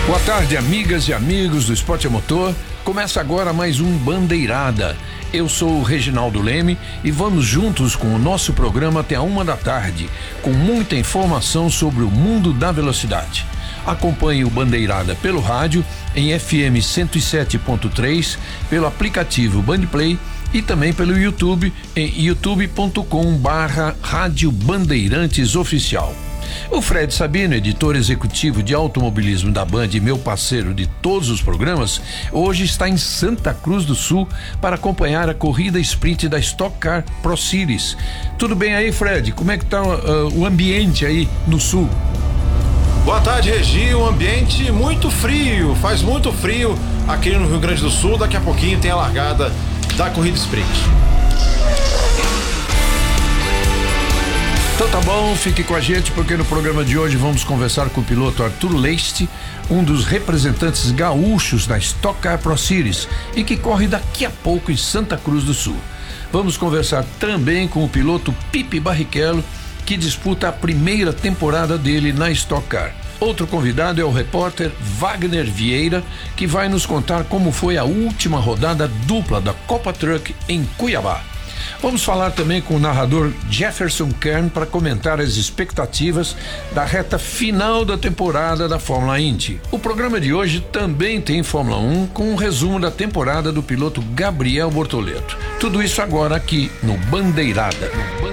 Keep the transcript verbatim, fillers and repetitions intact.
Boa tarde, amigas e amigos do Esporte a Motor. Começa agora mais um Bandeirada. Eu sou o Reginaldo Leme e vamos juntos com o nosso programa até a uma da tarde, com muita informação sobre o mundo da velocidade. Acompanhe o Bandeirada pelo rádio em F M cento e sete ponto três, pelo aplicativo Bandplay e também pelo YouTube em youtube ponto com barra Rádio Bandeirantes Oficial. O Fred Sabino, editor executivo de automobilismo da Band e meu parceiro de todos os programas, hoje está em Santa Cruz do Sul para acompanhar a corrida sprint da Stock Car Pro Series. Tudo bem aí, Fred? Como é que tá uh, o ambiente aí no sul? Boa tarde, Regi. Um ambiente muito frio, faz muito frio aqui no Rio Grande do Sul. Daqui a pouquinho tem a largada da corrida sprint. Então tá bom, fique com a gente porque no programa de hoje vamos conversar com o piloto Arthur Leiste, um dos representantes gaúchos da Stock Car Pro Series e que corre daqui a pouco em Santa Cruz do Sul. Vamos conversar também com o piloto Pipe Barrichello, que disputa a primeira temporada dele na Stock Car. Outro convidado é o repórter Wagner Vieira, que vai nos contar como foi a última rodada dupla da Copa Truck em Cuiabá. Vamos falar também com o narrador Jefferson Kern para comentar as expectativas da reta final da temporada da Fórmula Indy. O programa de hoje também tem Fórmula um com um resumo da temporada do piloto Gabriel Bortoleto. Tudo isso agora aqui no Bandeirada. No